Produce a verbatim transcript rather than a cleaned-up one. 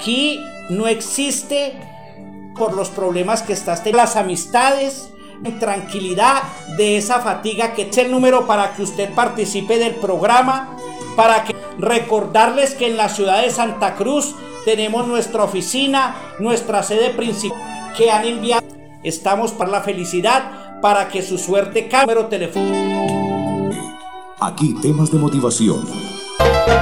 aquí no existe por los problemas que estás teniendo, las amistades, en tranquilidad de esa fatiga, que es el número para que usted participe del programa, para que recordarles que en la ciudad de Santa Cruz tenemos nuestra oficina, nuestra sede principal, que han enviado. Estamos para la felicidad, para que su suerte cambie. Número telefónico. Aquí temas de motivación,